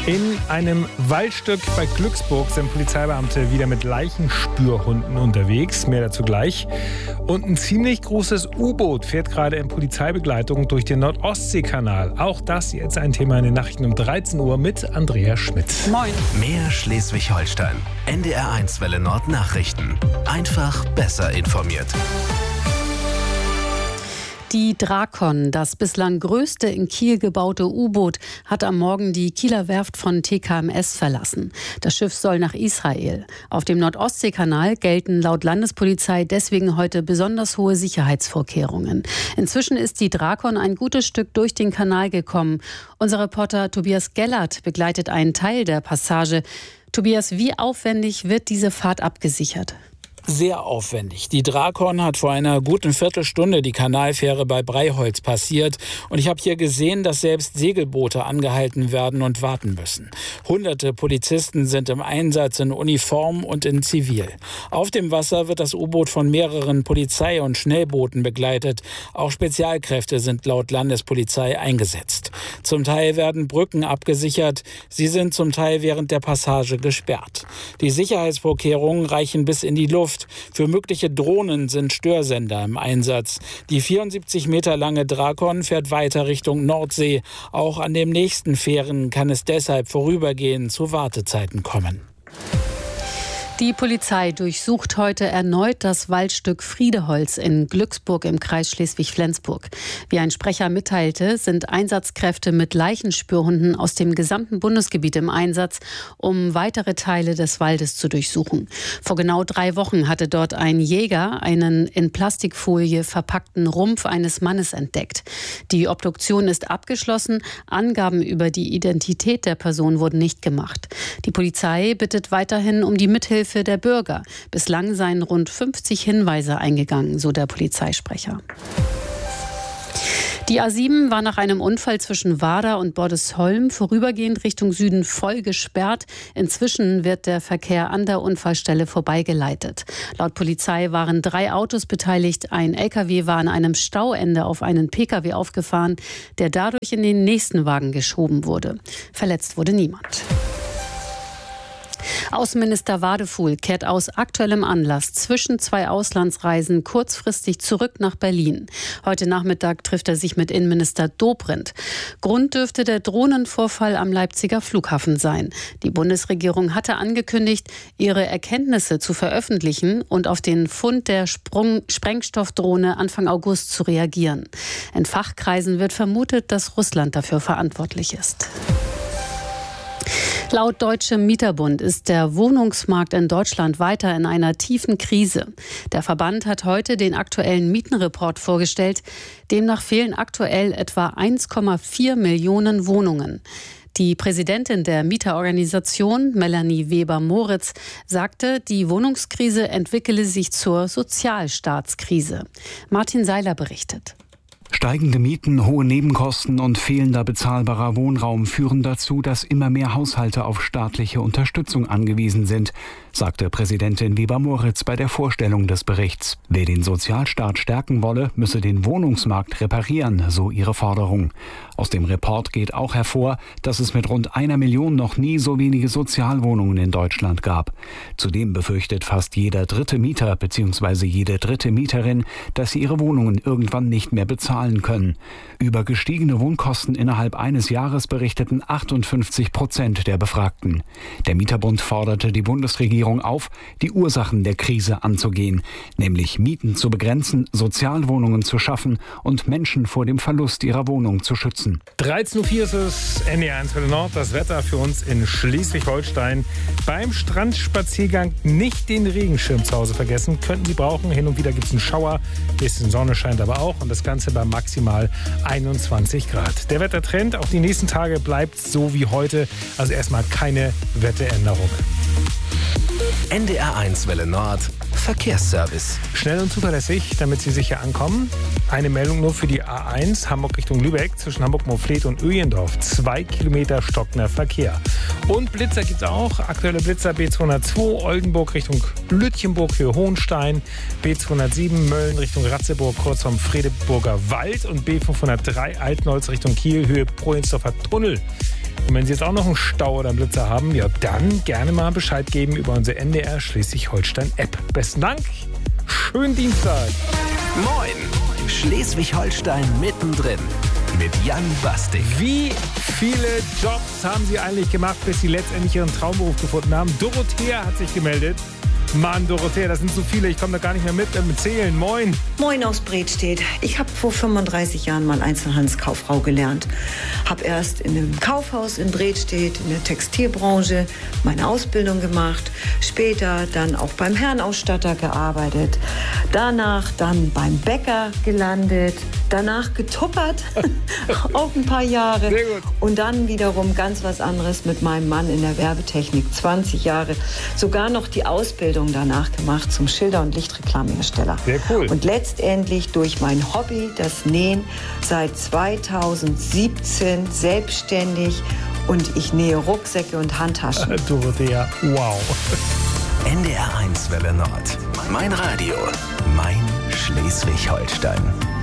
In einem Waldstück bei Glücksburg sind Polizeibeamte wieder mit Leichenspürhunden unterwegs. Mehr dazu gleich. Und ein ziemlich großes U-Boot fährt gerade in Polizeibegleitung durch den Nordostseekanal. Auch das jetzt ein Thema in den Nachrichten um 13 Uhr mit Andrea Schmidt. Moin. Mehr Schleswig-Holstein. NDR1 Welle Nord Nachrichten. Einfach besser informiert. Die Drakon, das bislang größte in Kiel gebaute U-Boot, hat am Morgen die Kieler Werft von TKMS verlassen. Das Schiff soll nach Israel. Auf dem Nordostseekanal gelten laut Landespolizei deswegen heute besonders hohe Sicherheitsvorkehrungen. Inzwischen ist die Drakon ein gutes Stück durch den Kanal gekommen. Unser Reporter Tobias Gellert begleitet einen Teil der Passage. Tobias, wie aufwendig wird diese Fahrt abgesichert? Sehr aufwendig. Die Drakon hat vor einer guten Viertelstunde die Kanalfähre bei Breiholz passiert. Und ich habe hier gesehen, dass selbst Segelboote angehalten werden und warten müssen. Hunderte Polizisten sind im Einsatz in Uniform und in Zivil. Auf dem Wasser wird das U-Boot von mehreren Polizei- und Schnellbooten begleitet. Auch Spezialkräfte sind laut Landespolizei eingesetzt. Zum Teil werden Brücken abgesichert. Sie sind zum Teil während der Passage gesperrt. Die Sicherheitsvorkehrungen reichen bis in die Luft. Für mögliche Drohnen sind Störsender im Einsatz. Die 74 Meter lange Drakon fährt weiter Richtung Nordsee. Auch an den nächsten Fähren kann es deshalb vorübergehend zu Wartezeiten kommen. Die Polizei durchsucht heute erneut das Waldstück Friedeholz in Glücksburg im Kreis Schleswig-Flensburg. Wie ein Sprecher mitteilte, sind Einsatzkräfte mit Leichenspürhunden aus dem gesamten Bundesgebiet im Einsatz, um weitere Teile des Waldes zu durchsuchen. Vor genau 3 Wochen hatte dort ein Jäger einen in Plastikfolie verpackten Rumpf eines Mannes entdeckt. Die Obduktion ist abgeschlossen. Angaben über die Identität der Person wurden nicht gemacht. Die Polizei bittet weiterhin um die Mithilfe der Bürger. Bislang seien rund 50 Hinweise eingegangen, so der Polizeisprecher. Die A7 war nach einem Unfall zwischen Warda und Bordesholm vorübergehend Richtung Süden voll gesperrt. Inzwischen wird der Verkehr an der Unfallstelle vorbeigeleitet. Laut Polizei waren 3 Autos beteiligt. Ein LKW war an einem Stauende auf einen PKW aufgefahren, der dadurch in den nächsten Wagen geschoben wurde. Verletzt wurde niemand. Außenminister Wadefuhl kehrt aus aktuellem Anlass zwischen 2 Auslandsreisen kurzfristig zurück nach Berlin. Heute Nachmittag trifft er sich mit Innenminister Dobrindt. Grund dürfte der Drohnenvorfall am Leipziger Flughafen sein. Die Bundesregierung hatte angekündigt, ihre Erkenntnisse zu veröffentlichen und auf den Fund der Sprengstoffdrohne Anfang August zu reagieren. In Fachkreisen wird vermutet, dass Russland dafür verantwortlich ist. Laut Deutschem Mieterbund ist der Wohnungsmarkt in Deutschland weiter in einer tiefen Krise. Der Verband hat heute den aktuellen Mietenreport vorgestellt. Demnach fehlen aktuell etwa 1,4 Millionen Wohnungen. Die Präsidentin der Mieterorganisation, Melanie Weber-Moritz, sagte, die Wohnungskrise entwickele sich zur Sozialstaatskrise. Martin Seiler berichtet. Steigende Mieten, hohe Nebenkosten und fehlender bezahlbarer Wohnraum führen dazu, dass immer mehr Haushalte auf staatliche Unterstützung angewiesen sind, sagte Präsidentin Weber-Moritz bei der Vorstellung des Berichts. Wer den Sozialstaat stärken wolle, müsse den Wohnungsmarkt reparieren, so ihre Forderung. Aus dem Report geht auch hervor, dass es mit rund 1 Million noch nie so wenige Sozialwohnungen in Deutschland gab. Zudem befürchtet fast jeder 3. Mieter bzw. jede 3. Mieterin, dass sie ihre Wohnungen irgendwann nicht mehr bezahlen können. Über gestiegene Wohnkosten innerhalb eines Jahres berichteten 58% der Befragten. Der Mieterbund forderte die Bundesregierung auf, die Ursachen der Krise anzugehen, nämlich Mieten zu begrenzen, Sozialwohnungen zu schaffen und Menschen vor dem Verlust ihrer Wohnung zu schützen. 13.04 Uhr ist es, NDR1 Welle Nord, das Wetter für uns in Schleswig-Holstein. Beim Strandspaziergang nicht den Regenschirm zu Hause vergessen, könnten Sie brauchen. Hin und wieder gibt es einen Schauer, bisschen Sonne scheint aber auch und das Ganze bei maximal 21 Grad. Der Wettertrend auf die nächsten Tage bleibt so wie heute, also erstmal keine Wetteränderung. NDR1 Welle Nord Verkehrsservice. Schnell und zuverlässig, damit Sie sicher ankommen. Eine Meldung nur für die A1 Hamburg Richtung Lübeck zwischen Hamburg-Moorfleet und Öjendorf. 2 Kilometer stockender Verkehr. Und Blitzer gibt es auch. Aktuelle Blitzer B202 Oldenburg Richtung Lütchenburg Höhe Hohenstein. B207 Mölln Richtung Ratzeburg kurz vom Fredeburger Wald. Und B503 Altenholz Richtung Kiel Höhe Prohensdorfer Tunnel. Und wenn Sie jetzt auch noch einen Stau oder einen Blitzer haben, ja, dann gerne mal Bescheid geben über unsere NDR Schleswig-Holstein-App. Besten Dank. Schönen Dienstag. Moin! Schleswig-Holstein mittendrin mit Jan Basting. Wie viele Jobs haben Sie eigentlich gemacht, bis Sie letztendlich Ihren Traumberuf gefunden haben? Dorothea hat sich gemeldet. Mann, Dorothea, das sind so viele, ich komme da gar nicht mehr mit Zählen. Moin. Moin aus Bredstedt. Ich habe vor 35 Jahren mal Einzelhandelskauffrau gelernt. Habe erst in einem Kaufhaus in Bredstedt in der Textilbranche meine Ausbildung gemacht. Später dann auch beim Herrenausstatter gearbeitet. Danach dann beim Bäcker gelandet. Danach getuppert, auch ein paar Jahre. Sehr gut. Und dann wiederum ganz was anderes mit meinem Mann in der Werbetechnik. 20 Jahre. Sogar noch die Ausbildung danach gemacht zum Schilder- und Lichtreklamehersteller. Sehr cool. Und letztendlich durch mein Hobby, das Nähen, seit 2017 selbstständig. Und ich nähe Rucksäcke und Handtaschen. Dorothea, wow. NDR 1 Welle Nord. Mein Radio. Mein Schleswig-Holstein.